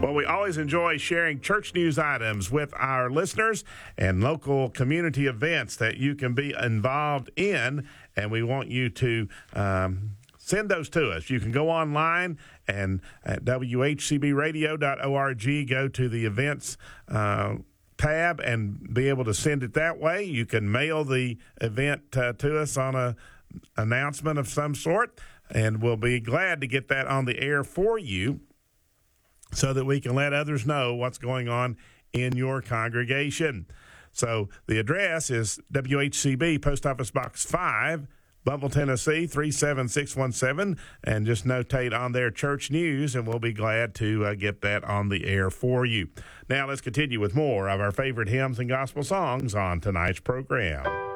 Well, we always enjoy sharing church news items with our listeners and local community events that you can be involved in, and we want you to send those to us. You can go online and at whcbradio.org, go to the events tab and be able to send it that way. You can mail the event to us on a announcement of some sort, and we'll be glad to get that on the air for you, so that we can let others know what's going on in your congregation. So the address is WHCB, Post Office Box 5, Bumble, Tennessee, 37617, and just notate on there church news, and we'll be glad to get that on the air for you. Now let's continue with more of our favorite hymns and gospel songs on tonight's program.